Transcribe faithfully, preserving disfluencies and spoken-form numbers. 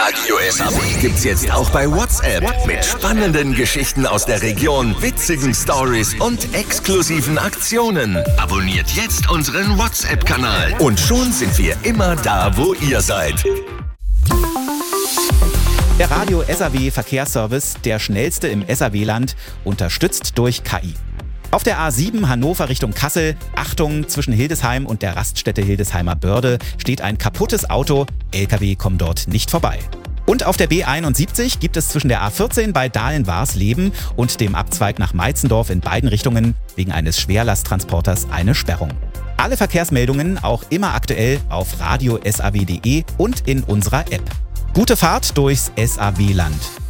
Radio S A W gibt's jetzt auch bei WhatsApp. Mit spannenden Geschichten aus der Region, witzigen Stories und exklusiven Aktionen. Abonniert jetzt unseren WhatsApp-Kanal. Und schon sind wir immer da, wo ihr seid. Der Radio S A W Verkehrsservice, der schnellste im S A W-Land, unterstützt durch K I. Auf der A sieben Hannover Richtung Kassel, Achtung, zwischen Hildesheim und der Raststätte Hildesheimer Börde steht ein kaputtes Auto, L K W kommen dort nicht vorbei. Und auf der B einundsiebzig gibt es zwischen der A vierzehn bei Dahlen-Warsleben und dem Abzweig nach Meitzendorf in beiden Richtungen wegen eines Schwerlasttransporters eine Sperrung. Alle Verkehrsmeldungen auch immer aktuell auf radio punkt s a w punkt d e und in unserer App. Gute Fahrt durchs S A W-Land.